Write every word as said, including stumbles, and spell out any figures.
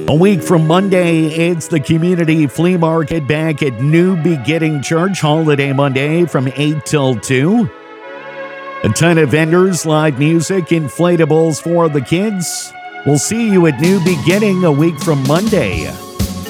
A week from Monday, it's the Community Flea Market back at New Beginning Church, Holiday Monday from eight till two. A ton of vendors, live music, inflatables for the kids. We'll see you at New Beginning a week from Monday.